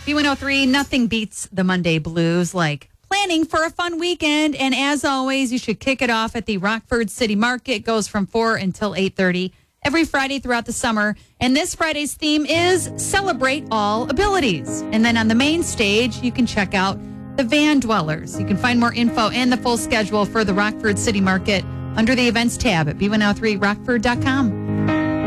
B103, nothing beats the Monday blues like planning for a fun weekend. And as always, you should kick it off at the Rockford City Market. It goes from 4 until 8:30 every Friday throughout the summer. And this Friday's theme is Celebrate All Abilities. And then on the main stage, you can check out the Van Dwellers. You can find more info and the full schedule for the Rockford City Market under the events tab at b103rockford.com.